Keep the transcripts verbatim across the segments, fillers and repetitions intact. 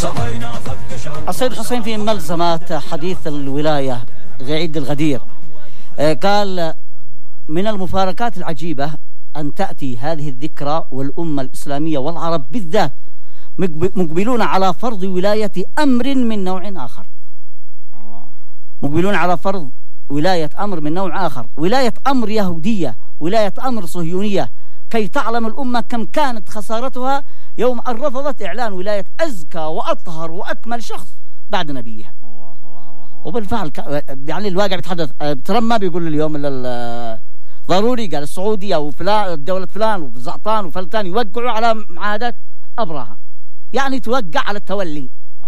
السيد حسين في ملزمات حديث الولاية عيد الغدير قال: من المفارقات العجيبة أن تأتي هذه الذكرى والأمة الإسلامية والعرب بالذات مقبلون على فرض ولاية أمر من نوع آخر. مقبلون على فرض ولاية أمر من نوع آخر، ولاية أمر يهودية، ولاية أمر صهيونية، كي تعلم الأمة كم كانت خسارتها يوم أن رفضت إعلان ولاية أزكى وأطهر وأكمل شخص بعد نبيها. وبالفعل يعني الواقع بيتحدث. ترامب ما بيقول اليوم إلا ضروري، قال السعودية وفلان دولة فلان وزعطان وفلتان يوقعوا على معاهدات أبرهة، يعني توقع على التولي.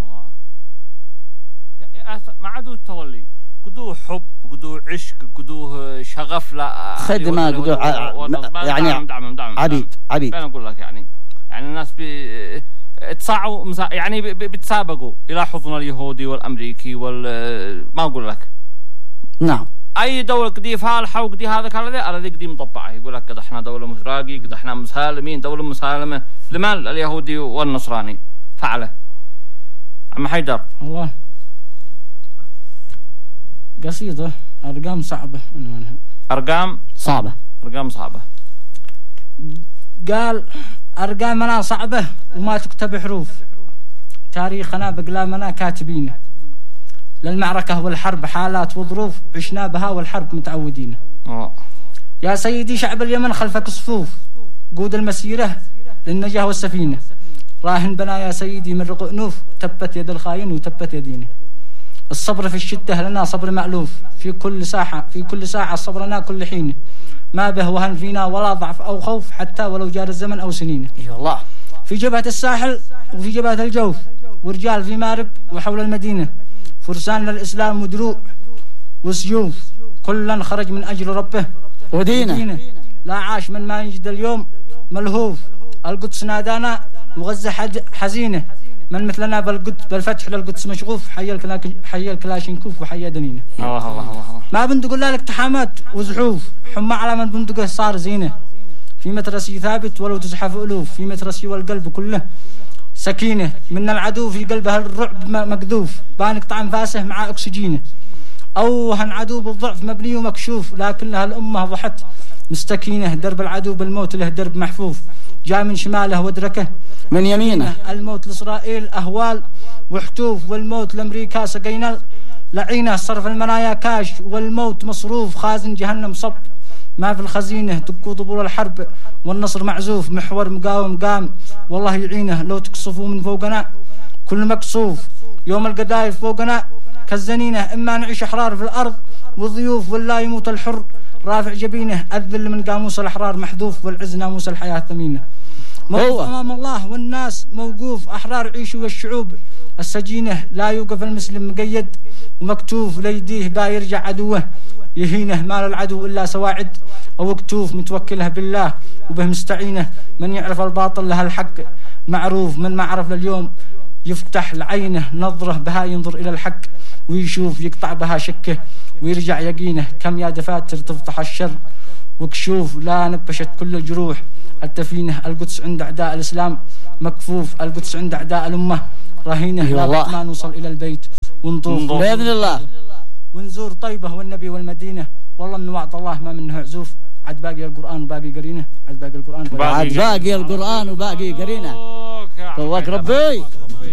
ما عادوا التولي، قدوه حب، قدوه عشق، قدوه شغف، لا خدمة، قدوه ع... يعني دعم دعم دعم عبيد عبيد. أنا أقول لك يعني يعني الناس بي... تصاعوا مسا... يعني بي... بيتسابقوا إلى حضن اليهودي والأمريكي وال ما أقول لك. نعم. أي دولة قدي فالحة وقدي هذا كذا ذا الذي قدي مطبعة، يقول لك قد إحنا دولة مسراقي، قد إحنا مسالمين، دولة مسالمة لمن اليهودي والنصراني فعله. عم حيدر الله قصيدة أرقام صعبة. أرقام صعبة أرقام صعبة. قال: أرقامنا صعبة وما تكتب حروف، تاريخنا بقلامنا كاتبين، للمعركة والحرب حالات وظروف عشنا بها والحرب متعودين. أوه. يا سيدي شعب اليمن خلفك صفوف، قود المسيرة للنجاة والسفينة، راهن بنا يا سيدي من رقوع نوف، تبت يد الخاين وتبت يدينا. الصبر في الشدة لنا صبر مألوف، في كل ساحة في كل ساعة صبرنا كل حين، ما به وهن فينا ولا ضعف أو خوف، حتى ولو جار الزمن أو سنين. يا الله. في جبهة الساحل وفي جبهة الجوف، ورجال في مارب وحول المدينة، فرسان للإسلام ودروع وسيوف، كلا خرج من أجل ربه ودينه. لا عاش من ما يجد اليوم ملهوف، القدس نادانا وغزة حزينة، من مثلنا بالقدس بالفتح للقدس مشغوف، حي حي الكلاشينكوف وحي دنينه. الله الله الله. ما بندق الا لك اقتحامات وزحوف، حمى على من بندقه صار زينه، في مترسي ثابت ولو تزحف الوف، في مترسي والقلب كله سكينه، من العدو في قلبها الرعب مكذوف، بانك طعم فاسه مع اكسجينه، اوهن عدو بالضعف مبني ومكشوف، لكنها الامه ضحت مستكينه، درب العدو بالموت له درب محفوف، جاء من شماله وادركه من يمينه، الموت لإسرائيل أهوال وحتوف، والموت لأمريكا سقينا لعينه، صرف المنايا كاش والموت مصروف، خازن جهنم صب ما في الخزينة، دقوا طبول الحرب والنصر معزوف، محور مقاوم قام والله يعينه، لو تقصفوا من فوقنا كل مقصوف، يوم القدايف فوقنا كالزنينة، إما نعيش أحرار في الأرض وضيوف، ولا يموت الحر رافع جبينه، الذل من قاموس الأحرار محذوف، والعز ناموس الحياة ثمينة، موقف أمام الله والناس موقوف، أحرار عيشوا والشعوب السجينة، لا يوقف المسلم مقيد ومكتوف، ليديه با يرجع عدوه يهينه، ما للعدو إلا سواعد أو كتوف، متوكله بالله وبه مستعينه، من يعرف الباطل له الحق معروف، من ما عرف لليوم يفتح لعينه نظره بها ينظر إلى الحق ويشوف، يقطع بها شكه ويرجع يقينه، كم يا دفاتر تفتح الشر وكشوف، لا نبشت كل الجروح التفينه، القدس عند أعداء الإسلام مكفوف، القدس عند أعداء الأمة رهينه، لا ما نوصل إلى البيت ونطوف بإذن الله ونزور طيبة والنبي والمدينة، والله إن وعد الله ما منه عزوف، عد باقي القرآن وباقي قرينه، عد باقي القرآن عد باقي القرآن وباقي قرينه. توك ربي.